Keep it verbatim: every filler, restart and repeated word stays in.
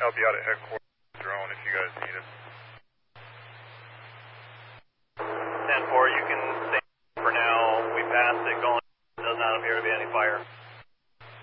help you out at headquarters drone if you guys need it. ten four, you can stay for now. We passed it. Going. Does not appear to be any fire.